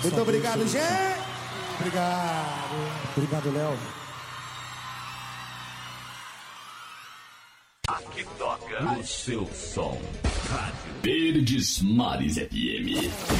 Muito obrigado, gente. Obrigado, Léo. Aqui toca o seu som. Rádio Verdes Mares FM.